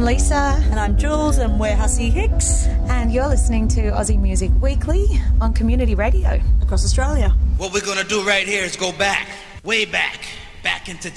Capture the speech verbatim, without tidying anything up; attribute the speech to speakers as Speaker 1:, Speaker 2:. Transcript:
Speaker 1: Lisa.
Speaker 2: And I'm Jules, and we're Hussey Hicks.
Speaker 1: And you're listening to Aussie Music Weekly on Community Radio.
Speaker 2: Across Australia.
Speaker 3: What we're going to do right here is go back, way back, back into